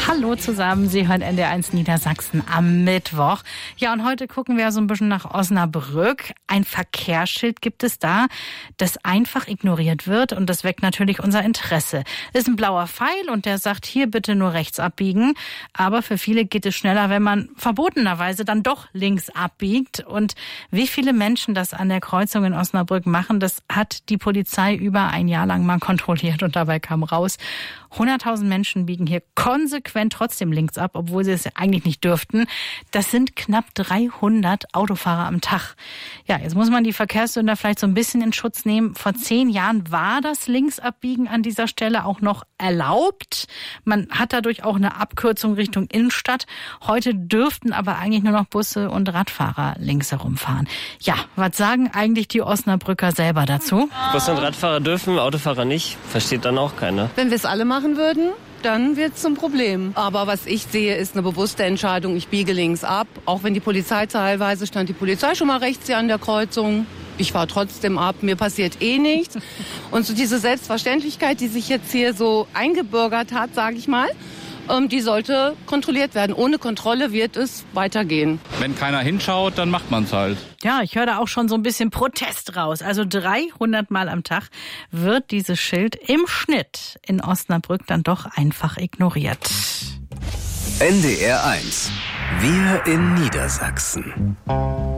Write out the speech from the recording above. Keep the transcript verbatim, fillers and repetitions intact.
Hallo zusammen, Sie hören N D R eins Niedersachsen am Mittwoch. Ja, und heute gucken wir so ein bisschen nach Osnabrück. Ein Verkehrsschild gibt es da, das einfach ignoriert wird und das weckt natürlich unser Interesse. Das ist ein blauer Pfeil und der sagt, hier bitte nur rechts abbiegen. Aber für viele geht es schneller, wenn man verbotenerweise dann doch links abbiegt. Und wie viele Menschen das an der Kreuzung in Osnabrück machen, das hat die Polizei über ein Jahr lang mal kontrolliert und dabei kam raus, hunderttausend Menschen biegen hier konsequent trotzdem links ab, obwohl sie es eigentlich nicht dürften. Das sind knapp dreihundert Autofahrer am Tag. Ja, jetzt muss man die Verkehrssünder vielleicht so ein bisschen in Schutz nehmen. Vor zehn Jahren war das Linksabbiegen an dieser Stelle auch noch erlaubt. Man hat dadurch auch eine Abkürzung Richtung Innenstadt. Heute dürften aber eigentlich nur noch Busse und Radfahrer links herumfahren. Ja, was sagen eigentlich die Osnabrücker selber dazu? Busse und Radfahrer dürfen, Autofahrer nicht. Versteht dann auch keiner. Wenn wir es alle machen würden, dann wird es zum Problem. Aber was ich sehe, ist eine bewusste Entscheidung. Ich biege links ab. Auch wenn die Polizei teilweise stand, die Polizei schon mal rechts hier an der Kreuzung. Ich fahre trotzdem ab. Mir passiert eh nichts. Und so diese Selbstverständlichkeit, die sich jetzt hier so eingebürgert hat, sage ich mal, die sollte kontrolliert werden. Ohne Kontrolle wird es weitergehen. Wenn keiner hinschaut, dann macht man es halt. Ja, ich höre da auch schon so ein bisschen Protest raus. Also dreihundert Mal am Tag wird dieses Schild im Schnitt in Osnabrück dann doch einfach ignoriert. N D R eins. Wir in Niedersachsen.